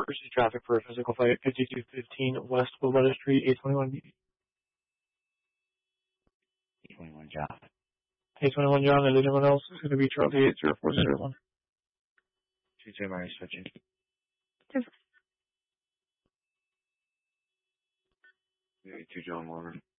emergency traffic for a physical fight at 5215 West Willetta Street, 821. 821 John. 821 John, and anyone else is going to be Charlie 80401. 2-2 Mary switching. 2 John Warner.